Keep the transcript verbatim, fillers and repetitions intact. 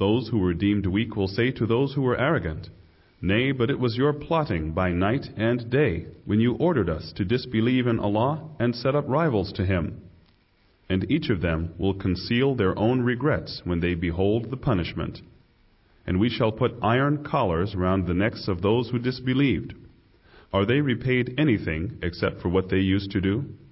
Those who were deemed weak will say to those who were arrogant, "Nay, but it was your plotting by night and day, when you ordered us to disbelieve in Allah and set up rivals to Him." And each of them will conceal their own regrets when they behold the punishment. And we shall put iron collars round the necks of those who disbelieved. Are they repaid anything except for what they used to do?